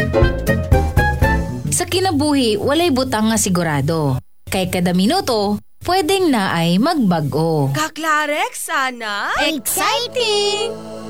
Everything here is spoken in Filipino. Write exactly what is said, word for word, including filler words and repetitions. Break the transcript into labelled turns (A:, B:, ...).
A: Sa kinabuhi, walay butang nga sigurado. Kay kada minuto, pwedeng na ay magbag-o.
B: Kaklarek, sana?
C: Exciting!